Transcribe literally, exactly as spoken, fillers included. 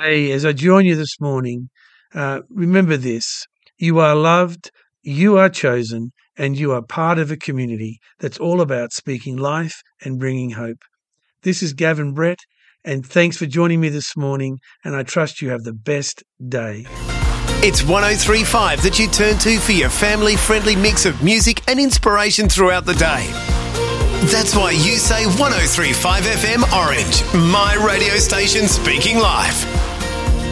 Hey, as I join you this morning, uh, remember this. You are loved, you are chosen, and you are part of a community that's all about speaking life and bringing hope. This is Gavin Brett, and thanks for joining me this morning, and I trust you have the best day. It's one oh three point five that you turn to for your family-friendly mix of music and inspiration throughout the day. That's why you say one oh three point five F M Orange, my radio station speaking life.